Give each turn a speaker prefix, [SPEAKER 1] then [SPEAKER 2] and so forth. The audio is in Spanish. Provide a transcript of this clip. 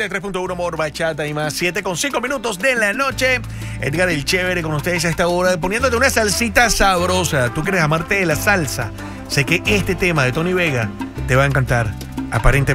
[SPEAKER 1] 93.1 More Bachata y más. 7:05 de la noche. Edgar el Chévere con ustedes a esta hora, poniéndote una salsita sabrosa. Tú quieres amarte de la salsa. Sé que este tema de Tony Vega te va a encantar, aparentemente.